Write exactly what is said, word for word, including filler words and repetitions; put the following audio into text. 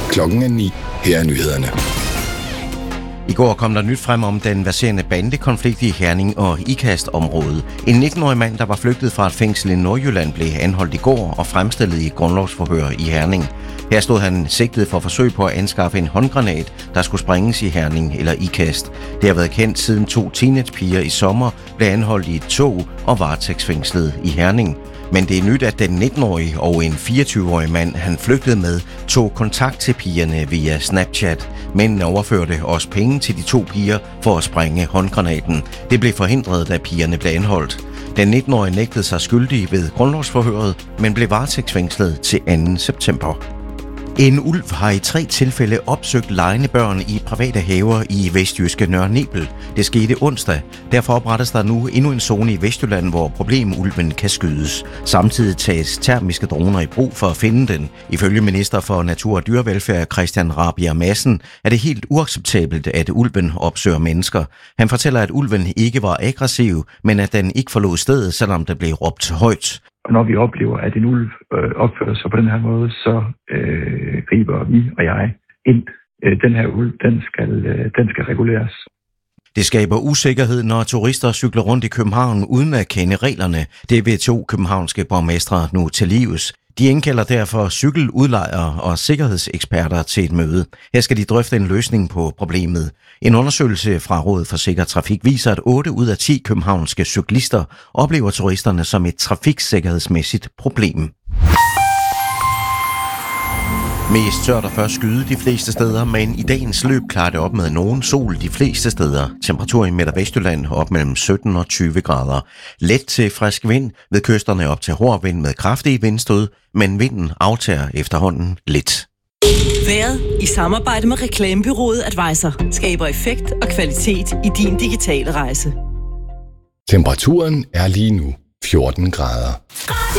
Klokken er ni. Her er nyhederne. I går kom der nyt frem om den verserende bandekonflikt i Herning og Ikast-området. En nitten-årig mand, der var flygtet fra et fængsel i Nordjylland, blev anholdt i går og fremstillet i grundlovsforhør i Herning. Her stod han sigtet for forsøg på at anskaffe en håndgranat, der skulle sprænges i Herning eller Ikast. Det har været kendt siden to teenagepiger i sommer blev anholdt i et tog og varetægtsfængslet i Herning. Men det er nyt, at den nitten-årige og en fireogtyve-årig mand, han flygtede med, tog kontakt til pigerne via Snapchat. Mændene overførte også penge til de to piger for at sprænge håndgranaten. Det blev forhindret, da pigerne blev anholdt. Den nitten-årige nægtede sig skyldig ved grundlovsforhøret, men blev varetægtsfængslet til anden september. En ulv har i tre tilfælde opsøgt legende børn i private haver i vestjyske Nørre Nebel. Det skete onsdag. Derfor oprettes der nu endnu en zone i Vestjylland, hvor problemulven kan skydes. Samtidig tages termiske droner i brug for at finde den. Ifølge minister for Natur og Dyrevelfærd Christian Rabjerg Madsen er det helt uacceptabelt, at ulven opsøger mennesker. Han fortæller, at ulven ikke var aggressiv, men at den ikke forlod stedet, selvom der blev råbt højt. Og når vi oplever, at en ulv øh, opfører sig på den her måde, så øh, griber vi og jeg ind. Øh, den her ulv, den skal, øh, den skal reguleres. Det skaber usikkerhed, når turister cykler rundt i København uden at kende reglerne. Det vil to københavnske borgmestre nu til livs. De indkalder derfor cykeludlejere og sikkerhedseksperter til et møde. Her skal de drøfte en løsning på problemet. En undersøgelse fra Rådet for Sikker Trafik viser, at otte ud af ti københavnske cyklister oplever turisterne som et trafiksikkerhedsmæssigt problem. Mest tørt og først skyde de fleste steder, men i dagens løb klarer det op med nogen sol de fleste steder. Temperatur i Midt- og Vestjylland op mellem sytten og tyve grader. Let til frisk vind, ved kysterne op til hård vind med kraftige vindstød, men vinden aftager efterhånden lidt. Været i samarbejde med reklamebureauet Advisor skaber effekt og kvalitet i din digitale rejse. Temperaturen er lige nu fjorten grader.